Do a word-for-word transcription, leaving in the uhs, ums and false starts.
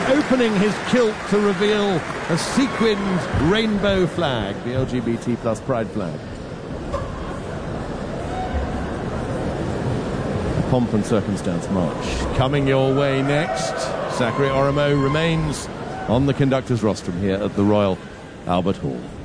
opening his kilt to reveal a sequined rainbow flag, the L G B T plus pride flag. Pomp and Circumstance March coming your way next. Sakari Orimo remains on the conductor's rostrum here at the Royal Albert Hall.